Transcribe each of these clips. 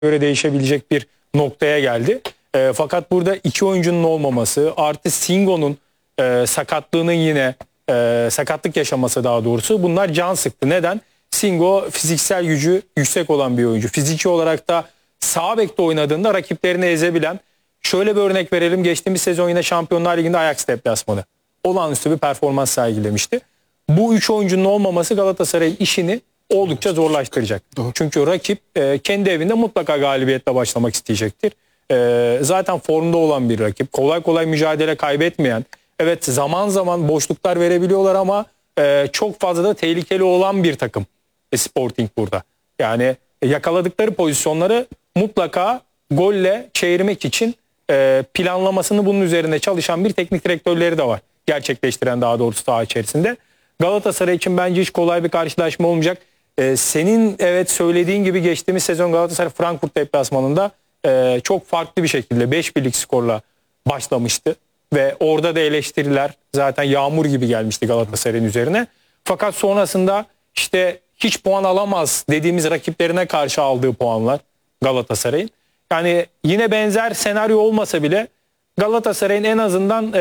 göre değişebilecek bir noktaya geldi. Fakat burada iki oyuncunun olmaması artı Singo'nun sakatlığının yine sakatlık yaşaması daha doğrusu bunlar can sıktı. Neden? Singo fiziksel gücü yüksek olan bir oyuncu. Fiziki olarak da sağ bekte oynadığında rakiplerini ezebilen. Şöyle bir örnek verelim. Geçtiğimiz sezon yine Şampiyonlar Ligi'nde Ajax deplasmanı. Olağanüstü bir performans sergilemişti. Bu üç oyuncunun olmaması Galatasaray'ın işini oldukça zorlaştıracak. Doğru. Çünkü rakip kendi evinde mutlaka galibiyetle başlamak isteyecektir. Zaten formda olan bir rakip. Kolay kolay mücadele kaybetmeyen. Evet, zaman zaman boşluklar verebiliyorlar ama çok fazla da tehlikeli olan bir takım Sporting burada. Yani yakaladıkları pozisyonları mutlaka golle çevirmek için planlamasını bunun üzerine çalışan bir teknik direktörleri de var. Gerçekleştiren daha doğrusu saha içerisinde. Galatasaray için bence hiç kolay bir karşılaşma olmayacak. Senin evet söylediğin gibi geçtiğimiz sezon Galatasaray Frankfurt deplasmanında çok farklı bir şekilde 5-1'lik skorla başlamıştı. Ve orada da eleştiriler zaten yağmur gibi gelmişti Galatasaray'ın üzerine. Fakat sonrasında işte hiç puan alamaz dediğimiz rakiplerine karşı aldığı puanlar Galatasaray'ın. Yani yine benzer senaryo olmasa bile Galatasaray'ın en azından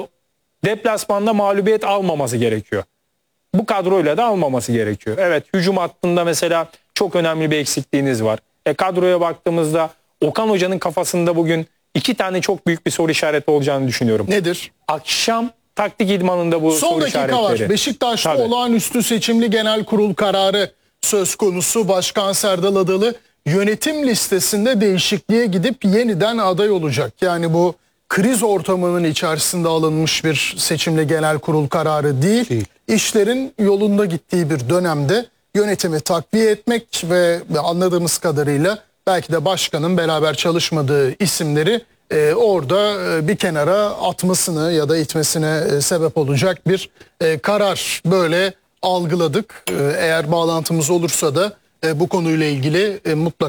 deplasmanda mağlubiyet almaması gerekiyor. Bu kadroyla da almaması gerekiyor. Evet, hücum hattında mesela çok önemli bir eksikliğiniz var. Kadroya baktığımızda Okan Hoca'nın kafasında bugün iki tane çok büyük bir soru işareti olacağını düşünüyorum. Nedir? Akşam taktik idmanında bu son soru işaretleri. Son dakika var. Beşiktaş'ta Tabii. olağanüstü seçimli genel kurul kararı söz konusu. Başkan Serdal Adalı yönetim listesinde değişikliğe gidip yeniden aday olacak. Yani bu kriz ortamının içerisinde alınmış bir seçimli genel kurul kararı değil. İşlerin yolunda gittiği bir dönemde yönetimi takviye etmek ve anladığımız kadarıyla belki de başkanın beraber çalışmadığı isimleri orada bir kenara atmasını ya da itmesine sebep olacak bir karar, böyle algıladık. Eğer bağlantımız olursa da bu konuyla ilgili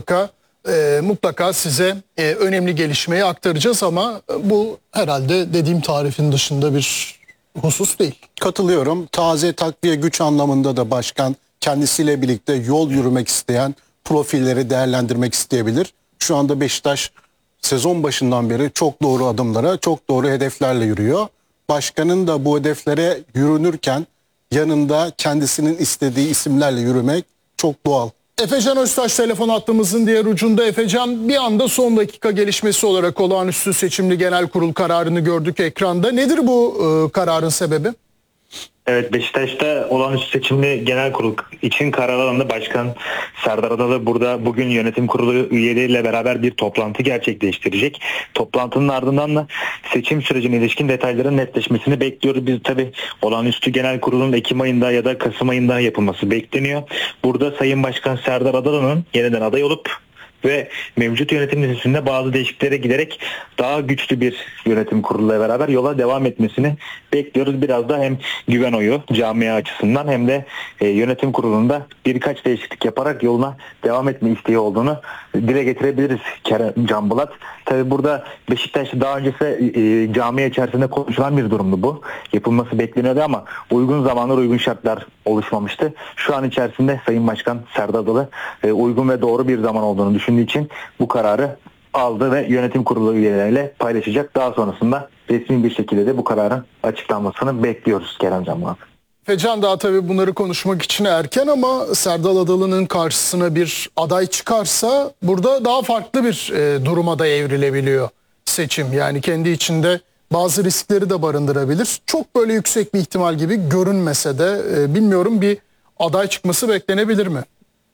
mutlaka size önemli gelişmeyi aktaracağız ama bu herhalde dediğim tarifin dışında bir husus değil. Katılıyorum. Taze takviye güç anlamında da başkan kendisiyle birlikte yol yürümek isteyen profilleri değerlendirmek isteyebilir. Şu anda Beşiktaş sezon başından beri çok doğru adımlara, çok doğru hedeflerle yürüyor. Başkanın da bu hedeflere yürünürken yanında kendisinin istediği isimlerle yürümek çok doğal. Efecan Öztaş telefon hattımızın diğer ucunda. Efecan, bir anda son dakika gelişmesi olarak olağanüstü seçimli genel kurul kararını gördük ekranda. Nedir bu kararın sebebi? Evet, Beşiktaş'ta olağanüstü seçimli genel kurul için karar alan Başkan Serdar Adalı burada bugün yönetim kurulu üyeleriyle beraber bir toplantı gerçekleştirecek. Toplantının ardından da seçim sürecine ilişkin detayların netleşmesini bekliyoruz. Biz tabii olağanüstü genel kurulun Ekim ayında ya da Kasım ayında yapılması bekleniyor. Burada Sayın Başkan Serdar Adalı'nın yeniden aday olup ve mevcut yönetim listesinde bazı değişikliklere giderek daha güçlü bir yönetim kuruluyla beraber yola devam etmesini bekliyoruz. Biraz da hem güven oyu camia açısından hem de yönetim kurulunda birkaç değişiklik yaparak yoluna devam etme isteği olduğunu dile getirebiliriz Kerem Can Bulat. Tabi burada Beşiktaş'ta daha öncesi camia içerisinde konuşulan bir durumdu bu. Yapılması bekleniyordu ama uygun zamanlar, uygun şartlar oluşmamıştı. Şu an içerisinde Sayın Başkan Serdar Adalı uygun ve doğru bir zaman olduğunu düşündüğü için bu kararı aldı ve yönetim kurulu üyeleriyle paylaşacak. Daha sonrasında resmi bir şekilde de bu kararın açıklanmasını bekliyoruz Kerem Can Bulat. Fecan, daha tabii bunları konuşmak için erken ama Serdal Adalı'nın karşısına bir aday çıkarsa burada daha farklı bir duruma da evrilebiliyor seçim. Yani kendi içinde bazı riskleri de barındırabilir. Çok böyle yüksek bir ihtimal gibi görünmese de bilmiyorum, bir aday çıkması beklenebilir mi?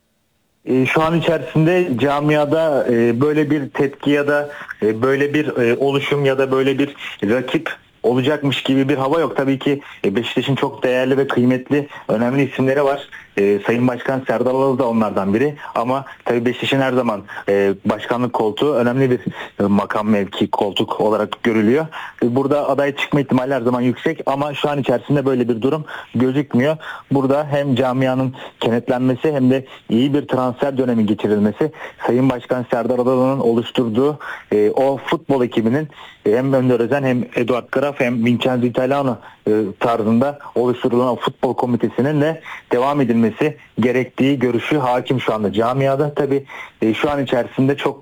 Şu an içerisinde camiada böyle bir tepki ya da böyle bir oluşum ya da böyle bir rakip olacakmış gibi bir hava yok. Tabii ki Beşiktaş'ın çok değerli ve kıymetli, önemli isimleri var. Sayın Başkan Serdar Adalı da onlardan biri. Ama tabii Beşiktaş'ın her zaman başkanlık koltuğu önemli bir makam, mevki, koltuk olarak görülüyor. Burada aday çıkma ihtimali her zaman yüksek ama şu an içerisinde böyle bir durum gözükmüyor. Burada hem camianın kenetlenmesi hem de iyi bir transfer dönemi geçirilmesi, Sayın Başkan Serdar Adalı'nın oluşturduğu o futbol ekibinin hem Önder Özen hem Eduard Graf hem Vincenzo Italiano tarzında oluşturulan futbol komitesinin de devam edilmesi gerektiği görüşü hakim şu anda camiada. Tabii şu an içerisinde çok